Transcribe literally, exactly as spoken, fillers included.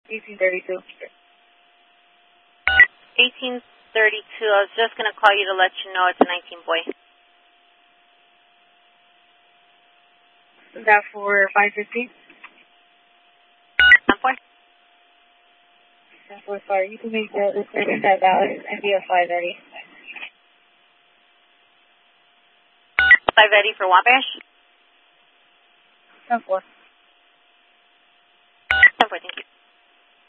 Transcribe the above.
eighteen thirty-two. eighteen thirty-two, I was just going to call you to let you know it's a nineteen boy. Is that for five fifty? ten four. ten four, sorry. You can make the reservation at Dallas and be a five thirty. five thirty for Wabash? ten four. ten four, thank you.